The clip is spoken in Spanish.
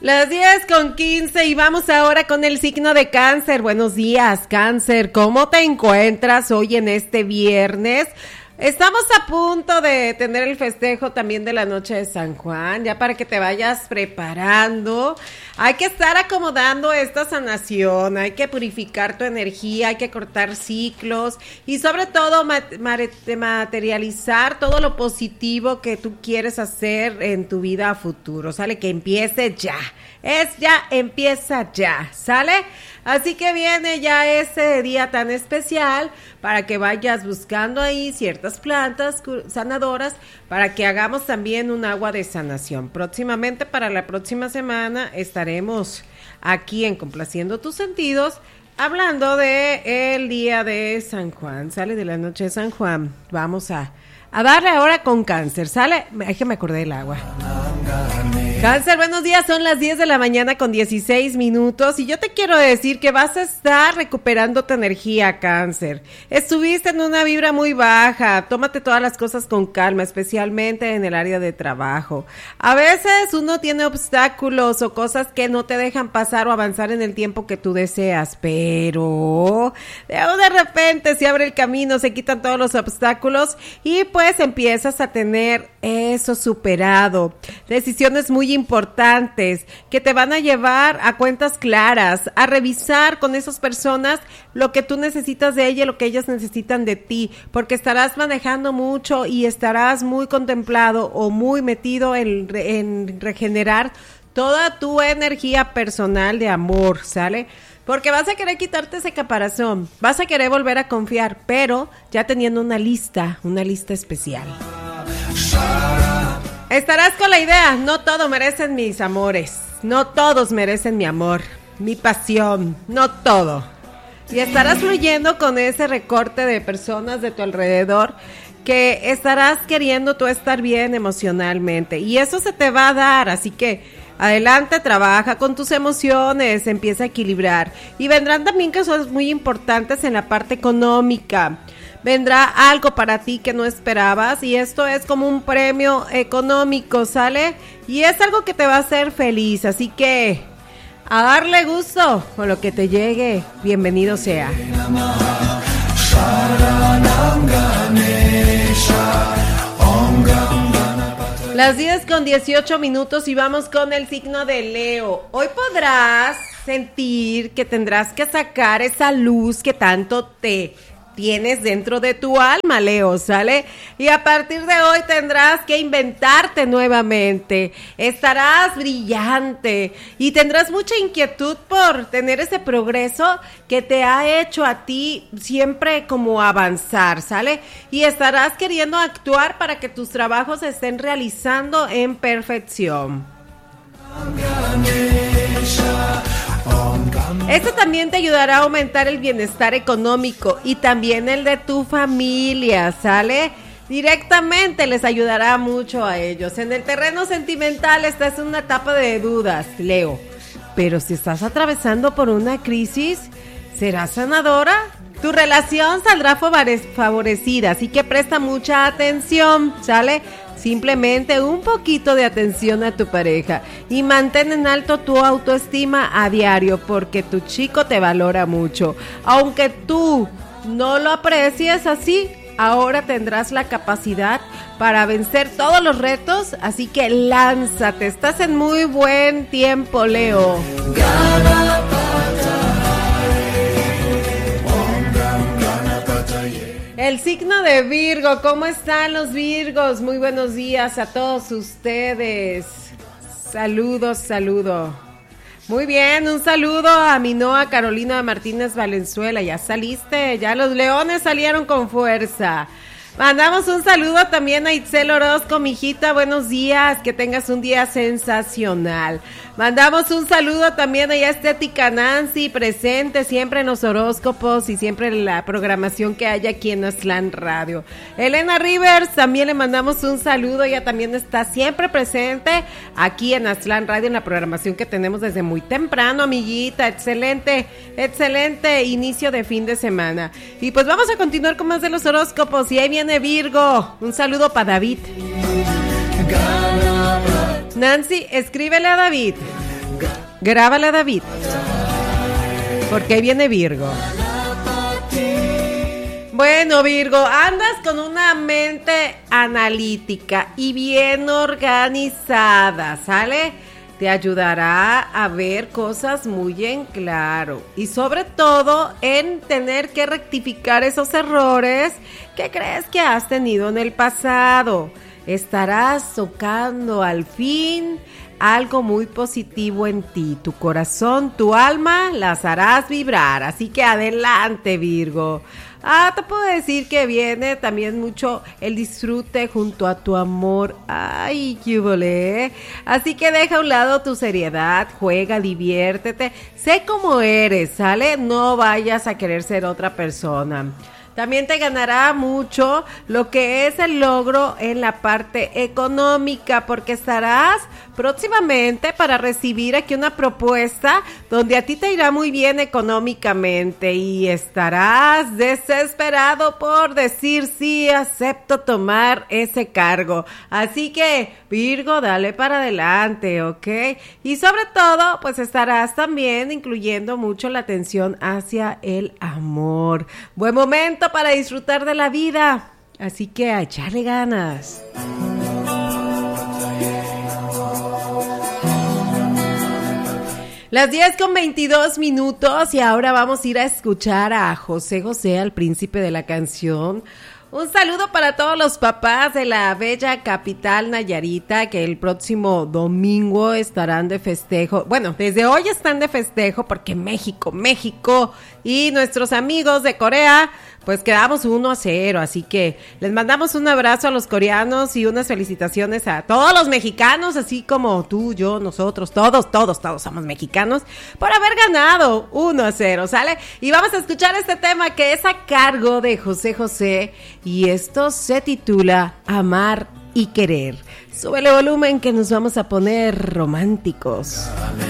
Las 10:15 y vamos ahora con el signo de Cáncer. Buenos días, Cáncer. ¿Cómo te encuentras hoy en este viernes? Estamos a punto de tener el festejo también de la noche de San Juan, ya para que te vayas preparando. Hay que estar acomodando esta sanación, hay que purificar tu energía, hay que cortar ciclos y sobre todo materializar todo lo positivo que tú quieres hacer en tu vida a futuro, ¿sale? Que empiece ya, empieza ya, ¿sale? Así que viene ya ese día tan especial para que vayas buscando ahí ciertas plantas sanadoras para que hagamos también un agua de sanación. Próximamente, para la próxima semana, estaremos aquí en Complaciendo Tus Sentidos hablando de el día de San Juan, ¿sale? De la noche de San Juan. Vamos a darle ahora con Cáncer, ¿sale? Es que me acordé del agua. Cáncer, buenos días, son las 10 de la mañana con 16 minutos y yo te quiero decir que vas a estar recuperando tu energía, Cáncer. Estuviste en una vibra muy baja, tómate todas las cosas con calma, especialmente en el área de trabajo. A veces uno tiene obstáculos o cosas que no te dejan pasar o avanzar en el tiempo que tú deseas, pero de repente se abre el camino, se quitan todos los obstáculos y pues empiezas a tener eso superado. Decisiones muy importantes que te van a llevar a cuentas claras, a revisar con esas personas lo que tú necesitas de ella, lo que ellas necesitan de ti, porque estarás manejando mucho y estarás muy contemplado o muy metido en regenerar toda tu energía personal de amor, ¿sale? Porque vas a querer quitarte ese caparazón, vas a querer volver a confiar, pero ya teniendo una lista especial. Estarás con la idea, no todos merecen mis amores, no todos merecen mi amor, mi pasión, no todo. Y estarás fluyendo con ese recorte de personas de tu alrededor que estarás queriendo tú estar bien emocionalmente y eso se te va a dar, así que adelante, trabaja con tus emociones, empieza a equilibrar y vendrán también cosas muy importantes en la parte económica. Vendrá algo para ti que no esperabas y esto es como un premio económico, ¿sale? Y es algo que te va a hacer feliz, así que a darle gusto con lo que te llegue, bienvenido sea. Las 10:18 minutos y vamos con el signo de Leo. Hoy podrás sentir que tendrás que sacar esa luz que tanto te tienes dentro de tu alma, Leo, ¿sale? Y a partir de hoy tendrás que inventarte nuevamente, estarás brillante y tendrás mucha inquietud por tener ese progreso que te ha hecho a ti siempre como avanzar, ¿sale? Y estarás queriendo actuar para que tus trabajos se estén realizando en perfección. Esto también te ayudará a aumentar el bienestar económico y también el de tu familia, ¿sale? Directamente les ayudará mucho a ellos. En el terreno sentimental estás en una etapa de dudas, Leo. Pero si estás atravesando por una crisis, ¿será sanadora? Tu relación saldrá favorecida, así que presta mucha atención, ¿sale? Simplemente un poquito de atención a tu pareja y mantén en alto tu autoestima a diario porque tu chico te valora mucho. Aunque tú no lo aprecies así, ahora tendrás la capacidad para vencer todos los retos, así que lánzate. Estás en muy buen tiempo, Leo. El signo de Virgo, ¿cómo están los Virgos? Muy buenos días a todos ustedes. Saludos. Muy bien, un saludo a Minoa Carolina Martínez Valenzuela. Ya saliste, ya los leones salieron con fuerza. Mandamos un saludo también a Itzel Orozco, mijita, buenos días, que tengas un día sensacional. Mandamos un saludo también a Estética Nancy, presente siempre en los horóscopos y siempre en la programación que hay aquí en Aztlán Radio. Elena Rivers, también le mandamos un saludo, ella también está siempre presente aquí en Aztlán Radio, en la programación que tenemos desde muy temprano, amiguita, excelente inicio de fin de semana. Y pues vamos a continuar con más de los horóscopos y ahí viene Virgo, un saludo para David. Nancy, escríbele a David. Grábala, David, porque ahí viene Virgo. Bueno, Virgo, andas con una mente analítica y bien organizada, ¿sale? Te ayudará a ver cosas muy en claro y sobre todo en tener que rectificar esos errores que crees que has tenido en el pasado. Estarás tocando al fin algo muy positivo en ti. Tu corazón, tu alma las harás vibrar. Así que adelante, Virgo. Te puedo decir que viene también mucho el disfrute junto a tu amor. Ay, qué húbole. Así que deja a un lado tu seriedad, juega, diviértete. Sé cómo eres, ¿sale? No vayas a querer ser otra persona. También te ganará mucho lo que es el logro en la parte económica, porque estarás próximamente para recibir aquí una propuesta donde a ti te irá muy bien económicamente y estarás desesperado por decir sí, acepto tomar ese cargo. Así que, Virgo, dale para adelante, ¿ok? Y sobre todo, pues estarás también incluyendo mucho la atención hacia el amor. Buen momento para disfrutar de la vida, así que a echarle ganas. Las 10:22 y ahora vamos a ir a escuchar a José José, al príncipe de la canción. Un saludo para todos los papás de la bella capital Nayarita, que el próximo domingo estarán de festejo. Bueno, desde hoy están de festejo porque México y nuestros amigos de Corea, pues quedamos 1-0, así que les mandamos un abrazo a los coreanos y unas felicitaciones a todos los mexicanos, así como tú, yo, nosotros, todos somos mexicanos, por haber ganado 1-0, ¿sale? Y vamos a escuchar este tema que es a cargo de José José y esto se titula Amar y Querer. Súbele volumen que nos vamos a poner románticos.